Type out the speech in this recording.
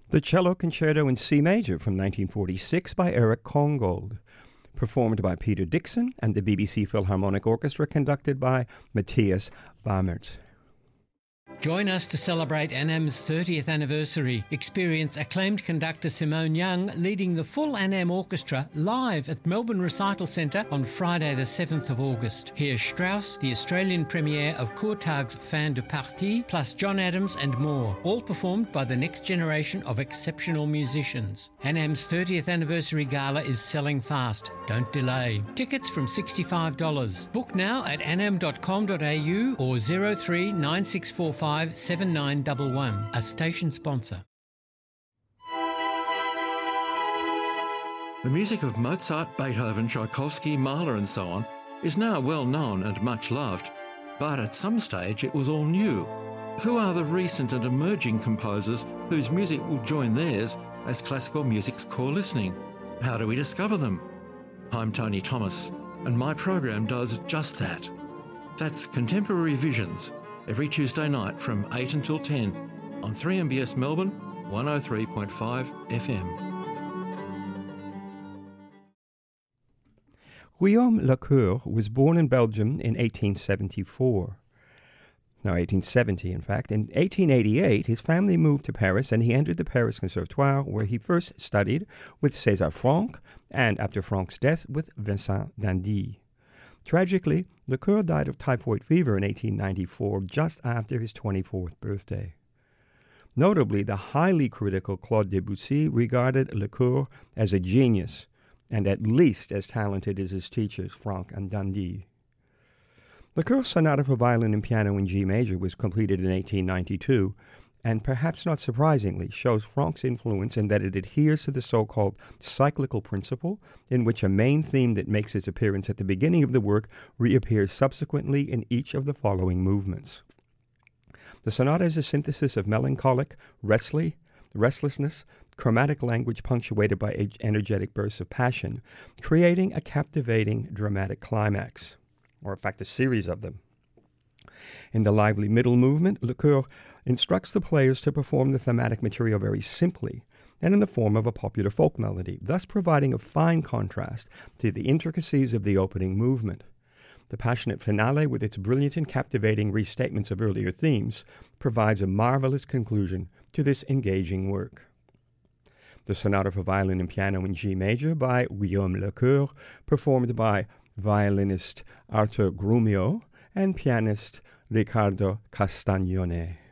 The Cello Concerto in C Major from 1946 by Erich Kongold, performed by Peter Dixon and the BBC Philharmonic Orchestra, conducted by Matthias Bamert. Join us to celebrate ANAM's 30th anniversary. Experience acclaimed conductor Simone Young leading the full ANAM Orchestra live at Melbourne Recital Centre on Friday the 7th of August. Hear Strauss, the Australian premiere of Courtag's Fin de Partie, plus John Adams and more, all performed by the next generation of exceptional musicians. ANAM's 30th anniversary gala is selling fast. Don't delay. Tickets from $65. Book now at anam.com.au or 03 9645 7911, a station sponsor. The music of Mozart, Beethoven, Tchaikovsky, Mahler and so on is now well known and much loved, but at some stage it was all new. Who are the recent and emerging composers whose music will join theirs as classical music's core listening? How do we discover them? I'm Tony Thomas, and my program does just that. That's Contemporary Visions, every Tuesday night from 8 until 10 on 3MBS Melbourne, 103.5 FM. Guillaume Lecoeur was born in Belgium in 1870 in fact. In 1888, his family moved to Paris and he entered the Paris Conservatoire, where he first studied with César Franck and, after Franck's death, with Vincent d'Indy. Tragically, Lecoeur died of typhoid fever in 1894, just after his 24th birthday. Notably, the highly critical Claude Debussy regarded Lecoeur as a genius, and at least as talented as his teachers, Franck and d'Indy. Lecoeur's Sonata for Violin and Piano in G Major was completed in 1892, and perhaps not surprisingly shows Franck's influence in that it adheres to the so-called cyclical principle, in which a main theme that makes its appearance at the beginning of the work reappears subsequently in each of the following movements. The sonata is a synthesis of melancholic, restlessness, chromatic language punctuated by energetic bursts of passion, creating a captivating dramatic climax, or in fact a series of them. In the lively middle movement, Lecoeur instructs the players to perform the thematic material very simply and in the form of a popular folk melody, thus providing a fine contrast to the intricacies of the opening movement. The passionate finale, with its brilliant and captivating restatements of earlier themes, provides a marvelous conclusion to this engaging work. The Sonata for Violin and Piano in G Major by Guillaume Lecoeur, performed by violinist Arthur Grumio and pianist Riccardo Castagnone.